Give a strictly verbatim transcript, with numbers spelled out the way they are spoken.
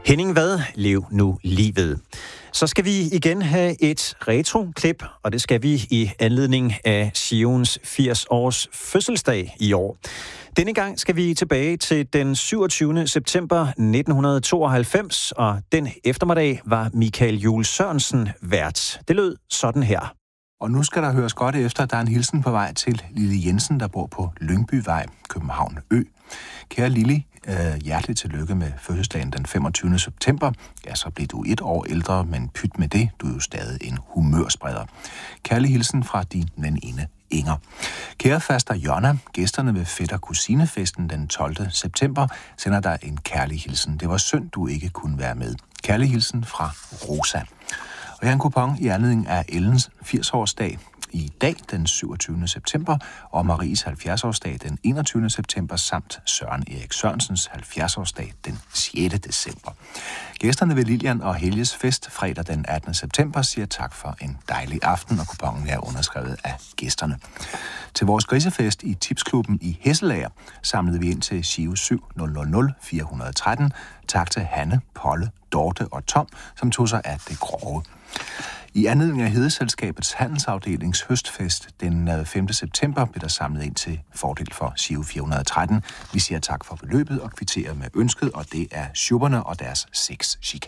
Henning Vad, lev nu livet. Så skal vi igen have et retro-klip, og det skal vi i anledning af Sions firs års fødselsdag i år. Denne gang skal vi tilbage til den syvogtyvende september nitten tooghalvfems, og den eftermiddag var Michael Juul Sørensen vært. Det lød sådan her. Og nu skal der høres godt efter, der er en hilsen på vej til Lille Jensen, der bor på Lyngbyvej, København Ø. Kære Lili, øh, hjerteligt tillykke med fødselsdagen den femogtyvende september. Ja, så bliver du et år ældre, men pyt med det, du er jo stadig en humørspreder. Kærlig hilsen fra din veninde Inger. Kære faster Jonna, gæsterne ved fætter kusinefesten den tolvte september sender dig en kærlig hilsen. Det var synd, du ikke kunne være med. Kærlig hilsen fra Rosa. Og jeg har en kupon i anledning af Ellens firs-årsdag i dag, den syvogtyvende september, og Maries halvfjerds-årsdag den enogtyvende september, samt Søren Erik Sørensens halvfjerds-årsdag den sjette december. Gæsterne ved Lilian og Helges fest fredag den attende september siger tak for en dejlig aften, og kuponen er underskrevet af gæsterne. Til vores grisefest i Tipsklubben i Hesselager samlede vi ind til Giro syv nul nul nul fire et tre. Tak til Hanne, Polle, Dorte og Tom, som tog sig af det grove. I anledning af Hedeselskabets handelsafdelings høstfest den femte september blev der samlet ind til fordel for Giro fire et tre. Vi siger tak for beløbet og kvitterer med ønsket, og det er Schubberne og deres seks chikaner.